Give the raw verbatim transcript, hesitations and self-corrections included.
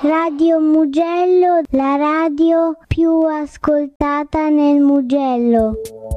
Radio Mugello, la radio più ascoltata nel Mugello.